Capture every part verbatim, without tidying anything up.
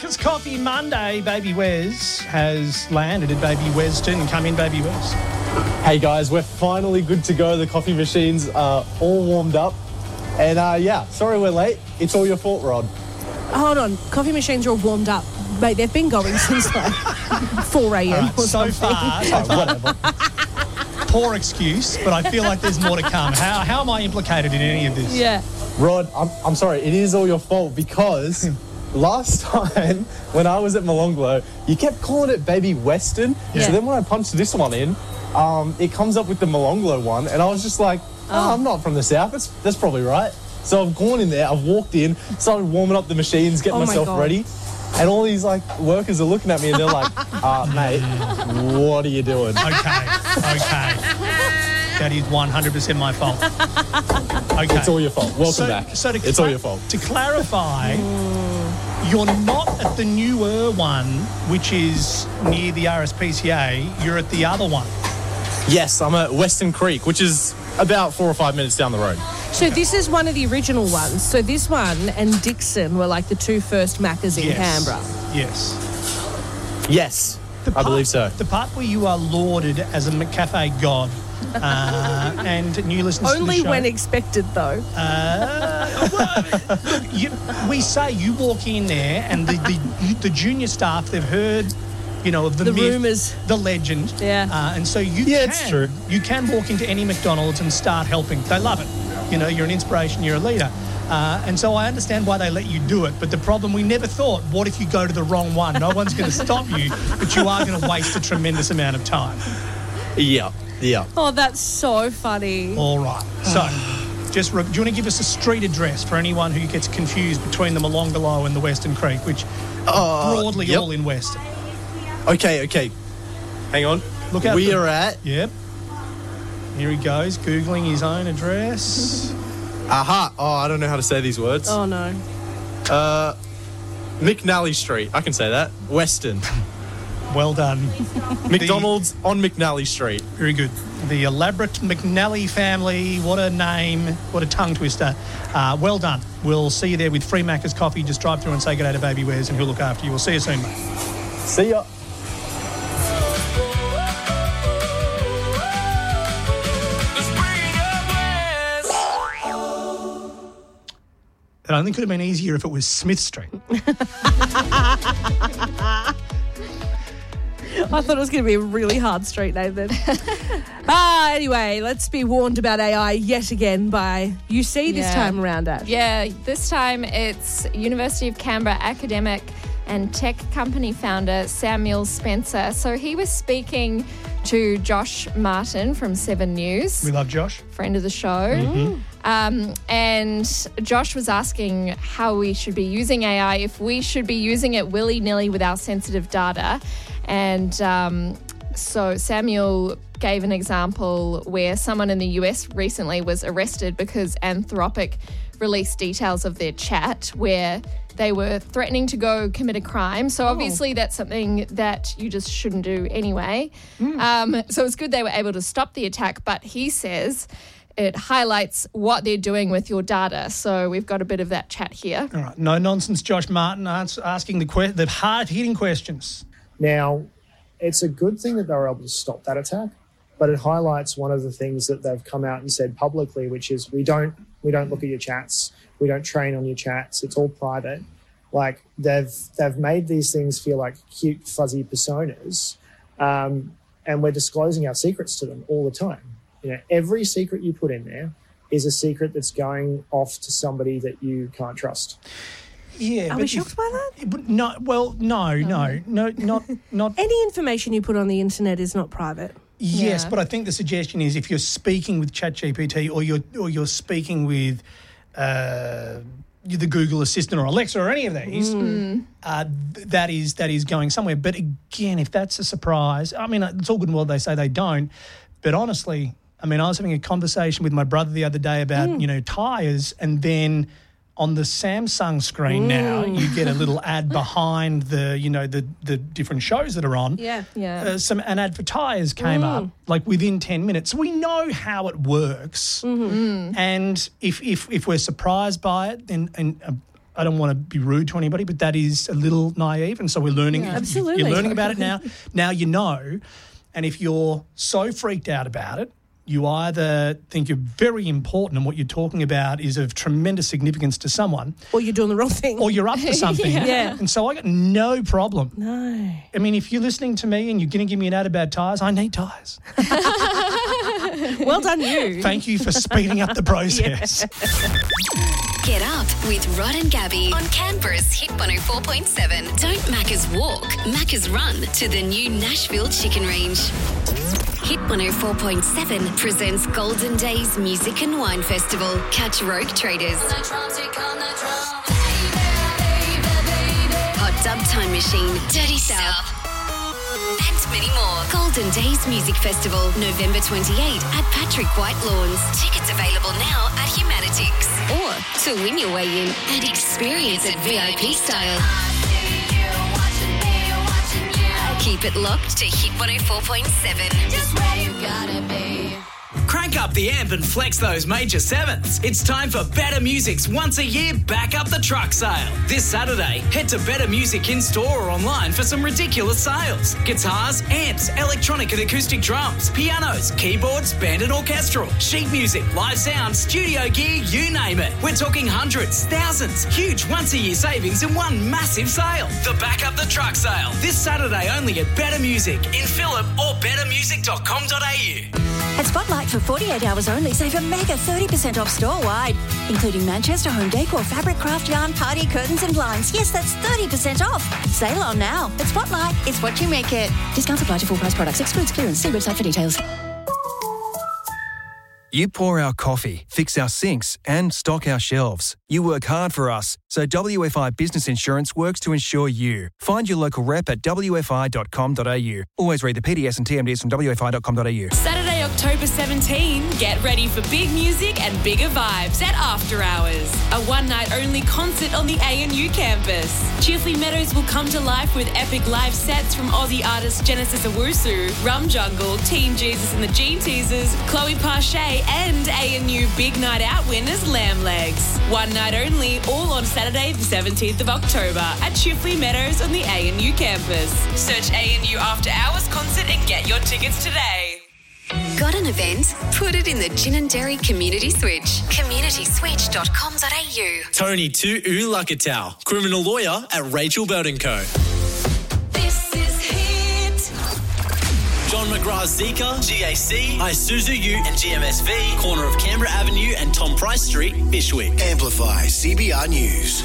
Macca's Coffee Monday. Baby Wes has landed at Baby Weston. Come in, Baby Wes. Hey guys, we're finally good to go. The coffee machines are all warmed up. And uh, yeah, sorry we're late. It's all your fault, Rod. Hold on. Coffee machines are all warmed up. Mate, they've been going since like four a.m. Right, or so something. far, so far. Poor excuse, but I feel like there's more to come. How, how am I implicated in any of this? Yeah. Rod, I'm, I'm sorry, it is all your fault because last time when I was at Molonglo, you kept calling it Baby Weston. Yeah. So then when I punched this one in, um, it comes up with the Molonglo one, and I was just like, oh, Oh. I'm not from the south. That's, that's probably right. So I've gone in there, I've walked in, started warming up the machines, getting Oh my myself God. ready. And all these like workers are looking at me and they're like, uh, mate, what are you doing? Okay, okay. That is one hundred percent my fault. Okay. It's all your fault. Welcome so, back. So to it's cla- all your fault. To clarify, you're not at the newer one, which is near the R S P C A. You're at the other one. Yes, I'm at Western Creek, which is about four or five minutes down the road. So this is one of the original ones. So this one and Dixon were like the two first Maccas in Yes. Canberra. Yes. Yes, The I part- believe so. The part where you are lauded as a McCafe god. Uh, and new listeners to the Only show, when expected, though. Uh, well, look, you, we say you walk in there and the, the, the junior staff, they've heard, you know, of the, The myth, rumours. the legend. Yeah. Uh, and so you Yeah, can, it's true. you can walk into any McDonald's and start helping. They love it. You know, you're an inspiration, you're a leader. Uh, and so I understand why they let you do it. But the problem, we never thought, what if you go to the wrong one? No one's going to stop you, but you are going to waste a tremendous amount of time. Yeah, yeah. Oh, that's so funny. All right. So, just re- do you want to give us a street address for anyone who gets confused between the Molonglo and the Western Creek, which are Uh, broadly yep. all in Western? Okay, okay. Hang on. Look out We the- are at... Yep. Here he goes, Googling his own address. Aha. Oh, I don't know how to say these words. Oh, no. Uh, McNally Street. I can say that. Western. Well done. McDonald's on McNally Street. Very good. The elaborate McNally family. What a name. What a tongue twister. Uh, well done. We'll see you there with free Macca's coffee. Just drive through and say good day to Baby Wes and he'll look after you. We'll see you soon, mate. See ya. It only could have been easier if it was Smith Street. I thought it was going to be a really hard street name then. ah, anyway, let's be warned about A I yet again by U C this Yeah. time around, Ash. Yeah, this time it's University of Canberra academic and tech company founder Samuel Spencer. So he was speaking to Josh Martin from Seven News, We love Josh. friend of the show. Um, and Josh was asking how we should be using A I, if we should be using it willy-nilly with our sensitive data. And um, so Samuel gave an example where someone in the U S recently was arrested because Anthropic released details of their chat where they were threatening to go commit a crime. So obviously that's something that you just shouldn't do anyway. Um, so it's good they were able to stop the attack, but he says it highlights what they're doing with your data. So we've got a bit of that chat here. All right. No nonsense, Josh Martin ans- asking the, que- the hard-hitting questions. Now, it's a good thing that they were able to stop that attack, but it highlights one of the things that they've come out and said publicly, which is we don't we don't look at your chats, we don't train on your chats, it's all private. Like they've they've made these things feel like cute, fuzzy personas, um, and we're disclosing our secrets to them all the time. You know, every secret you put in there is a secret that's going off to somebody that you can't trust. Yeah, Are but we if- shocked by that? but no, well, no, no, no, not, not. Any information you put on the internet is not private. Yes, Yeah. but I think the suggestion is if you're speaking with ChatGPT or you're or you're speaking with uh, the Google Assistant or Alexa or any of these, uh, th- that is that is going somewhere. But again, if that's a surprise, I mean, it's all good and well they say they don't, but honestly, I mean, I was having a conversation with my brother the other day about you know tyres, and then on the Samsung screen now, you get a little ad behind the, you know, the the different shows that are on. Yeah. Yeah. Uh, some an ad for tyres came up like within ten minutes. So we know how it works, and if if if we're surprised by it, then and uh, I don't want to be rude to anybody, but that is a little naive. And so we're learning. Yeah, absolutely. You're learning about it now. Now you know. And if you're so freaked out about it, you either think you're very important and what you're talking about is of tremendous significance to someone. Or you're doing the wrong thing. Or you're up to something. yeah. yeah. And so I got no problem. No. I mean, if you're listening to me and you're going to give me an ad about tyres, I need tyres. Well done, you. Thank you for speeding up the process. Get up with Rod and Gabby on Canberra's Hit one oh four point seven. Don't Macca's walk, Macca's run to the new Nashville Chicken Range. Hit one oh four point seven presents Golden Days Music and Wine Festival. Catch Rogue Traders, Hot Dub Time Machine, Dirty South, and many more. Golden Days Music Festival, November twenty-eighth at Patrick White Lawns. Tickets available now at Humanitics. Or to win your way in and experience it V I P style. Keep it locked to Hit one oh four point seven. Just where you gotta be. Crank up the amp and flex those major sevenths. It's time for Better Music's once a year Back Up the Truck sale. This Saturday, head to Better Music in-store or online for some ridiculous sales. Guitars, amps, electronic and acoustic drums, pianos, keyboards, band and orchestral, sheet music, live sound, studio gear, you name it. We're talking hundreds, thousands, huge once a year savings in one massive sale. The Back Up the Truck sale. This Saturday only at Better Music in Phillip or better music dot com dot a u. At Spotlight, for forty-eight hours only, save a mega thirty percent off store-wide, including Manchester home decor, fabric, craft yarn, party curtains and blinds. Yes, that's thirty percent off. Sale on now. At Spotlight, it's what you make it. Discounts apply to full-price products. Excludes clearance. See website for details. You pour our coffee, fix our sinks and stock our shelves. You work hard for us, so W F I Business Insurance works to insure you. Find your local rep at w f i dot com dot a u. Always read the P D S and T M Ds from w f i dot com dot a u. Saturday, October seventeenth, get ready for big music and bigger vibes at After Hours. A one-night-only concert on the A N U campus. Chifley Meadows will come to life with epic live sets from Aussie artists Genesis Owusu, Rum Jungle, Teen Jesus and the Gene Teasers, Chloe Parche and A N U Big Night Out winners Lamb Legs. One night only, all on Saturday the seventeenth of October at Chifley Meadows on the A N U campus. Search A N U After Hours concert and get your tickets today. Got an event? Put it in the Gin and Dairy Community Switch. community switch dot com dot a u. Tony Tu'u Lakatau, criminal lawyer at Rachel Bird and Co. This is Hit. John McGrath Zika, G A C, Isuzu U and G M S V, corner of Canberra Avenue and Tom Price Street, Bishwick. Amplify C B R News.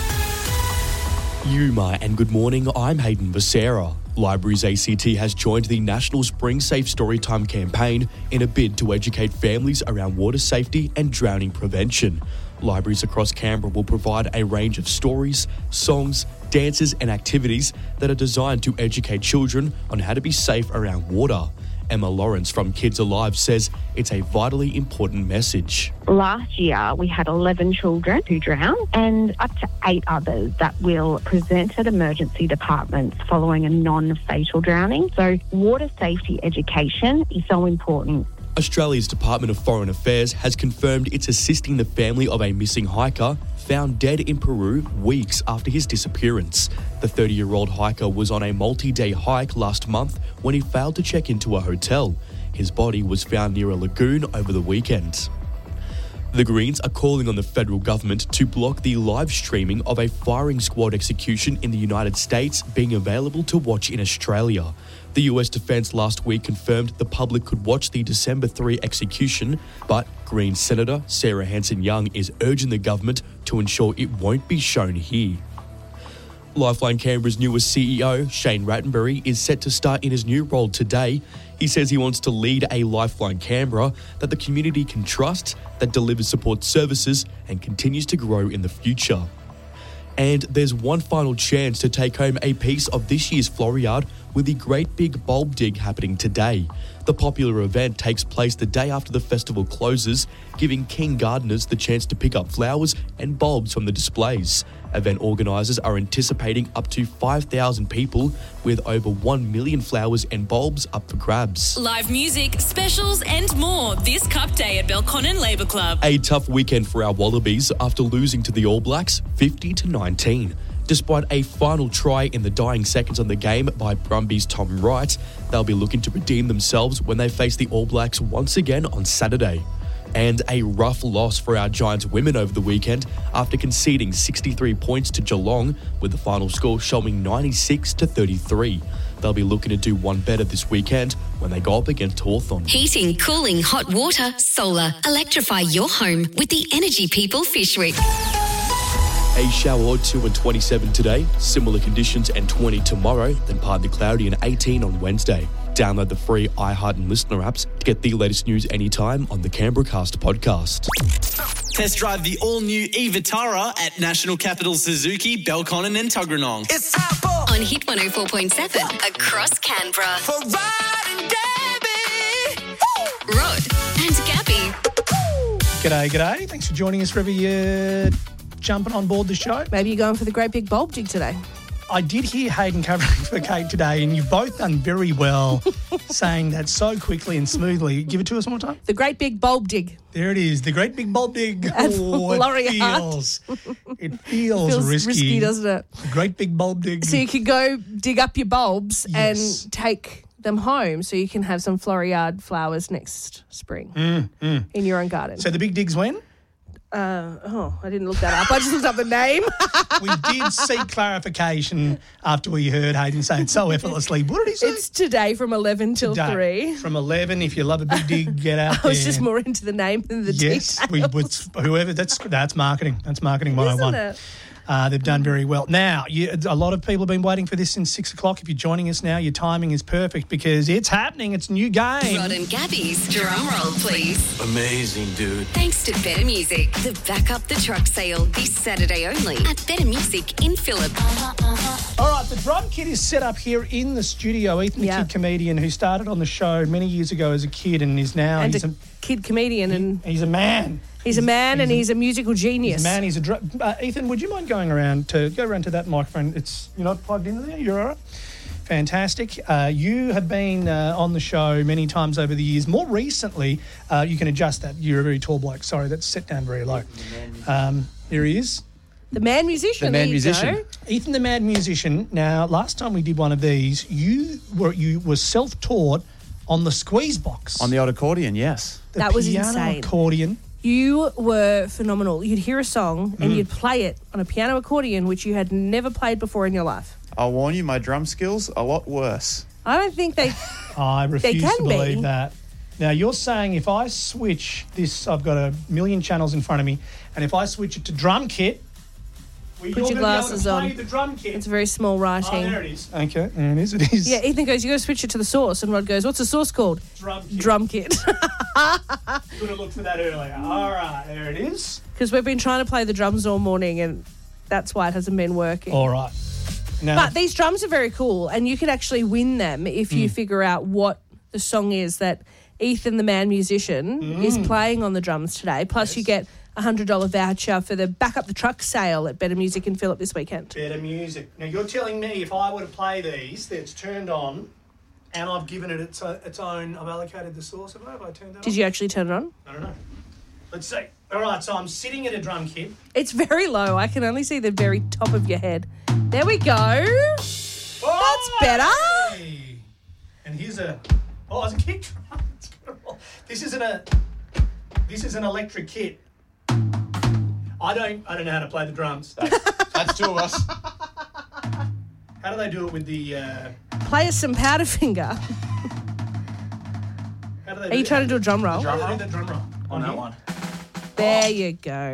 Yuma and good morning, I'm Hayden Becerra. Libraries A C T has joined the National Spring Safe Storytime campaign in a bid to educate families around water safety and drowning prevention. Libraries across Canberra will provide a range of stories, songs, dances and activities that are designed to educate children on how to be safe around water. Emma Lawrence from Kids Alive says it's a vitally important message. Last year, we had eleven children who drowned and up to eight others that will present at emergency departments following a non-fatal drowning. So water safety education is so important. Australia's Department of Foreign Affairs has confirmed it's assisting the family of a missing hiker found dead in Peru weeks after his disappearance. The thirty-year-old hiker was on a multi-day hike last month when he failed to check into a hotel. His body was found near a lagoon over the weekend. The Greens are calling on the federal government to block the live streaming of a firing squad execution in the United States being available to watch in Australia. The U S Defence last week confirmed the public could watch the December third execution, but Greens Senator Sarah Hanson-Young is urging the government to ensure it won't be shown here. Lifeline Canberra's newest C E O, Shane Rattenbury, is set to start in his new role today. He says he wants to lead a Lifeline Canberra that the community can trust, that delivers support services and continues to grow in the future. And there's one final chance to take home a piece of this year's Floriade with the Great Big Bulb Dig happening today. The popular event takes place the day after the festival closes, giving keen gardeners the chance to pick up flowers and bulbs from the displays. Event organisers are anticipating up to five thousand people, with over one million flowers and bulbs up for grabs. Live music, specials and more this Cup Day at Belconnen Labour Club. A tough weekend for our Wallabies after losing to the All Blacks fifty to nineteen. Despite a final try in the dying seconds on the game by Brumbies' Tom Wright, they'll be looking to redeem themselves when they face the All Blacks once again on Saturday. And a rough loss for our Giants women over the weekend after conceding sixty-three points to Geelong, with the final score showing ninety-six to thirty-three. They'll be looking to do one better this weekend when they go up against Hawthorn. Heating, cooling, hot water, solar. Electrify your home with the Energy People Fish Week. A shower or two and twenty-seven today, similar conditions and twenty tomorrow, then partly cloudy and eighteen on Wednesday. Download the free iHeart and Listener apps to get the latest news anytime on the Canberra Cast podcast. Test drive the all-new e-Vitara at National Capital Suzuki, Belconnen and Tuggeranong. It's time for on Hit one oh four point seven across Canberra. For Rod and Gabby. Rod and Gabby. G'day, g'day. Thanks for joining us wherever you're jumping on board the show. Maybe you're going for the Great Big Bulb Dig today. I did hear Hayden covering for Kate today, and you've both done very well saying that so quickly and smoothly. Give it to us one more time. The Great Big Bulb Dig. There it is, the Great Big Bulb Dig. At Oh, it Laureate. feels, it feels, Feels risky. risky, doesn't it? The Great Big Bulb Dig. So you could go dig up your bulbs Yes. and take them home so you can have some Floriade flowers next spring Mm, mm. in your own garden. So the big dig's when? Uh, oh, I didn't look that up. I just looked up the name. We did seek clarification after we heard Hayden say it so effortlessly. What did he say? It's today from eleven till Today, three. From eleven, if you love a big dig, get out I was there. just more into the name than the Yes, we, details. we, whoever, that's that's marketing. That's marketing one oh one. Isn't it? Uh, they've done very well. Now, you, a lot of people have been waiting for this since six o'clock. If you're joining us now, your timing is perfect because it's happening. It's a new game. Rod and Gabby's drum roll, please. Amazing, dude. Thanks to Better Music, the Back Up the Truck sale this Saturday only at Better Music in Phillip. All right, the drum kit is set up here in the studio. Ethan, the Yeah. kid comedian who started on the show many years ago as a kid and is now And he's a a, kid comedian, and he's a man. he's a man, and he's a- he's a musical genius. He's a man. He's a drum. Uh, Ethan, would you mind going around to go around to that microphone? It's you're not plugged into there. You're all right. Fantastic. Uh, you have been uh, on the show many times over the years. More recently, uh, you can adjust that. You're a very tall bloke. Sorry, that's set down very low. Um, here he is. The man musician. The man there you musician. go. Ethan the Mad Musician. Now, last time we did one of these, you were you were self-taught on the squeeze box. On the old accordion, yes. The That was piano insane. accordion. You were phenomenal. You'd hear a song and Mm. you'd play it on a piano accordion, which you had never played before in your life. I'll warn you, my drum skills a lot worse. I don't think they. I refuse can to believe be. that. Now, you're saying if I switch this, I've got a million channels in front of me, and if I switch it to drum kit, well, Put you're your gonna be able glasses to play on. the drum kit. It's very small Oh, writing. there it is. Okay, there it is. It is. Yeah, Ethan goes, you got to switch it to the source. And Rod goes, what's the source called? Drum kit. Drum kit. Could have looked for that earlier. All right, there it is. Because we've been trying to play the drums all morning and that's why it hasn't been working. All right. Now, But these drums are very cool and you can actually win them if Hmm. you figure out what the song is that Ethan, the man musician, is Mm. playing on the drums today. Plus you get a one hundred dollars voucher for the Back Up the Truck sale at Better Music in Phillip this weekend. better music. Now, you're telling me if I were to play these, that's turned on, and I've given it its, uh, its own, I've allocated the source. Have I, have I turned that on? Did you actually turn it on? I don't know. Let's see. All right, so I'm sitting at a drum kit. It's very low. I can only see the very top of your head. There we go. Oh, That's better. hey. And here's a, oh, it's a kick drum. It's gonna roll. This isn't a, this is an electric kit. I don't, I don't know how to play the drums. That's two of us. How do they do it with the? Uh, Play us some powder finger. how do they Are do you it? trying to do a drum roll? How do they do the drum roll On that here? one. There you go.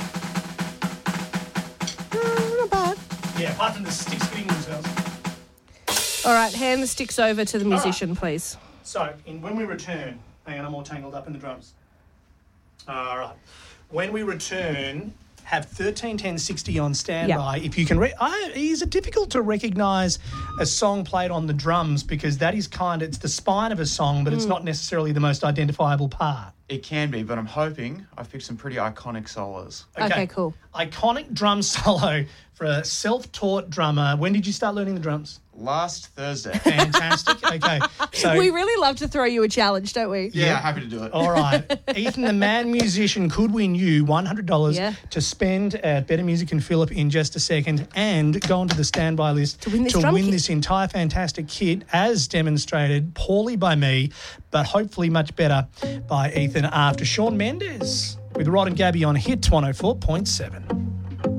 Mm, not bad. Yeah, apart from the sticks hitting themselves. All right, hand the sticks over to the musician, please. So, in, when we return, hang on, I'm all tangled up in the drums. All right. When we return, have thirteen ten sixty on standby. If you can, re- I, is it difficult to recognise a song played on the drums, because that is kind of, it's the spine of a song, but it's Mm. not necessarily the most identifiable part. It can be, but I'm hoping I've picked some pretty iconic solos. Okay, cool. Iconic drum solo for a self-taught drummer. When did you start learning the drums? Last Thursday. Fantastic. Okay. So we really love to throw you a challenge, don't we? Yeah, happy to do it. All right. Ethan, the man musician, could win you one hundred dollars Yeah. to spend at Better Music and Phillip in just a second, and go onto the standby list to win this, drum kit. this entire fantastic kit, as demonstrated poorly by me, but hopefully much better by Ethan, after Shawn Mendes with Rod and Gabby on Hit one oh four point seven.